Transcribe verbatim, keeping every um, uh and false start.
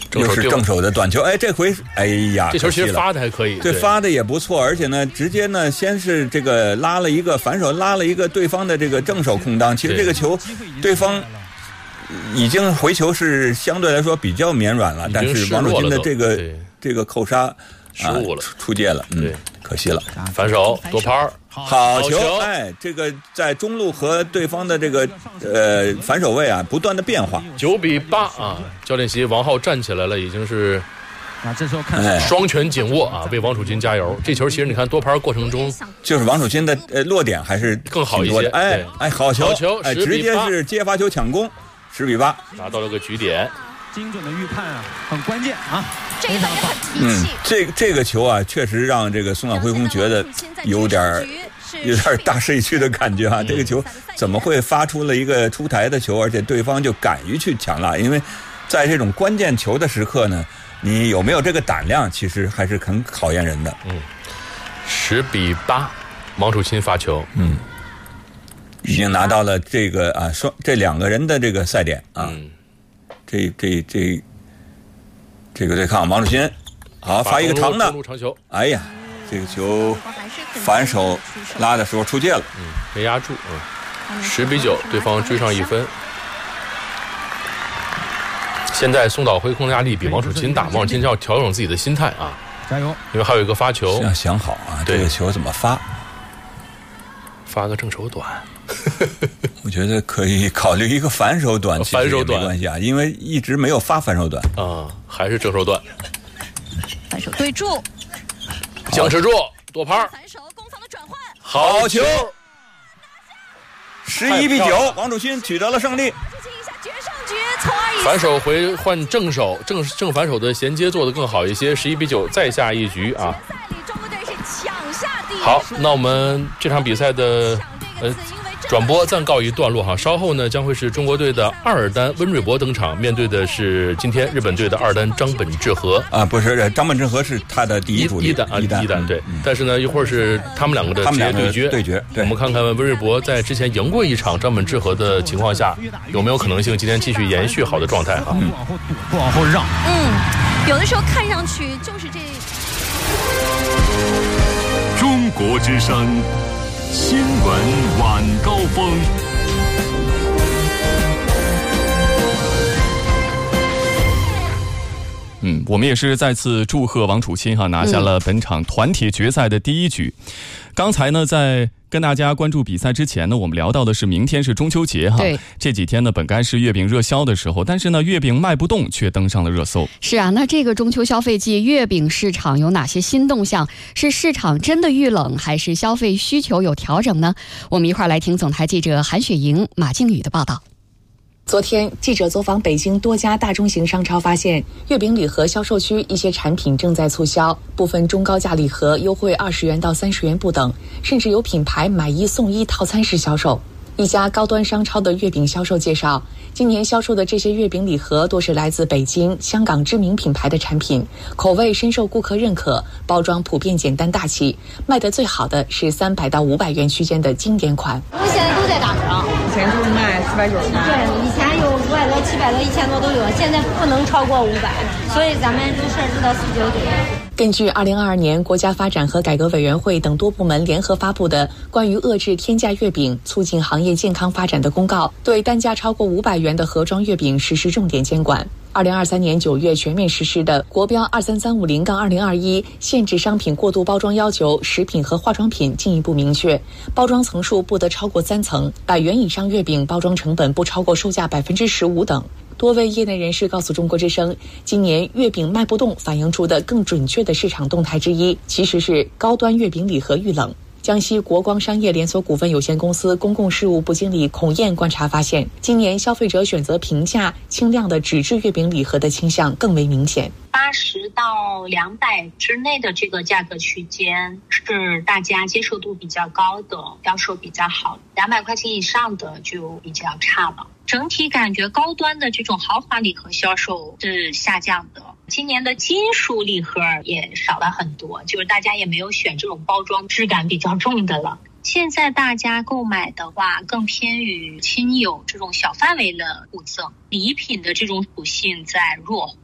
又是正手的短球，哎，这回哎呀， 这球其实发的还可以， 对，发的也不错，而且呢，直接呢，先是这个拉了一个反手，拉了一个对方的这个正手空当。其实这个球，对方已经回球是相对来说比较绵软了，但是王楚钦的这个这个扣杀失误了， 啊、出界了，嗯，可惜了。 反手多拍好球，哎，这个在中路和对方的这个呃反手位啊不断的变化。 九比八啊，教练席王浩站起来了，已经是啊，这时候看双拳紧握啊，为王楚钦加油。这球其实你看多拍过程中， 就是王楚钦的呃落点还是更好一些。 哎哎，好球， 好球， 哎，直接是接发球抢攻，十比八， 拿到了个局点。 精准的预判啊，很关键啊。 这一本也很提嗯气。 这这个球啊，确实让这个松岛辉空觉得有点有点大势已去的感觉啊。这个球怎么会发出了一个出台的球，而且对方就敢于去抢拉？因为在这种关键球的时刻呢，你有没有这个胆量，其实还是很考验人的。 嗯，十比八，王楚钦发球， 嗯，已经拿到了这个啊双这两个人的这个赛点啊。嗯，这这这这个对抗王楚钦，好发一个长的， 长球， 哎呀，这个球反手拉的时候出界了， 嗯，没压住，嗯，十比九，对方追上一分。现在松岛辉空压力比王楚钦大，王楚钦要调整自己的心态啊， 加油！ 因为还有一个发球， 要想好啊，这个球怎么发？ 发个正手短。 我觉得可以考虑一个反手短， 反手短没关系啊，因为一直没有发反手短啊，还是正手短。 反手对住， 僵持住，多拍。 反手攻防的转换， 好球！十一比九，王楚钦取得了胜利。 反手回换正手，正正反手的衔接做得更好一些。十一比九，再下一局啊！好，那我们这场比赛的呃转播暂告一段落哈。稍后呢，将会是中国队的二单温瑞博登场，面对的是今天日本队的二单张本智和啊，不是张本智和是他的第一主力一单啊，一单, 一单对、嗯。但是呢，一会儿是他们两个的直接对决对决。 我们看看温瑞博在之前赢过一场张本智和的情况下，有没有可能性今天继续延续好的状态哈？ 不往后堵，不往后让。 嗯，有的时候看上去就是这。 中国之声新闻晚高峰。 嗯，我们也是再次祝贺王楚钦哈拿下了本场团体决赛的第一局。嗯、刚才呢，在跟大家关注比赛之前呢，我们聊到的是明天是中秋节哈。 对， 这几天呢本该是月饼热销的时候，但是呢月饼卖不动却登上了热搜。 是啊，那这个中秋消费季月饼市场有哪些新动向？是市场真的遇冷，还是消费需求有调整呢？我们一块儿来听总台记者韩雪莹、马静宇的报道。 昨天，记者走访北京多家大中型商超，发现月饼礼盒销售区一些产品正在促销，部分中高价礼盒优惠二十元到三十元不等，甚至有品牌买一送一套餐式销售。一家高端商超的月饼销售介绍，今年销售的这些月饼礼盒多是来自北京、香港知名品牌的产品，口味深受顾客认可，包装普遍简单大气，卖得最好的是三百到五百元区间的经典款。 我们现在都在打折， 以前就是卖四百九十八， 对，以前有五百多、七百多、一千多都有，现在不能超过五百，所以咱们就设置到四九九。 根据二零二二年国家发展和改革委员会等多部门联合发布的关于遏制天价月饼、促进行业健康发展的公告，对单价超过五百元的盒装月饼实施重点监管。二零二三年九月全面实施的国标二三三五零杠二零二一限制商品过度包装要求，食品和化妆品进一步明确，包装层数不得超过三层，百元以上月饼包装成本不超过售价百分之十五等。多位业内人士告诉中国之声，今年月饼卖不动反映出的更准确的市场动态之一，其实是高端月饼礼盒遇冷。江西国光商业连锁股份有限公司公共事务部经理孔燕观察发现，今年消费者选择平价轻量的纸质月饼礼盒的倾向更为明显。 八十到两百之内的这个价格区间是大家接受度比较高的，销售比较好，两百块钱以上的就比较差了。整体感觉高端的这种豪华礼盒销售是下降的，今年的金属礼盒也少了很多，就是大家也没有选这种包装质感比较重的了。现在大家购买的话更偏于亲友这种小范围的互赠，礼品的这种属性在弱化。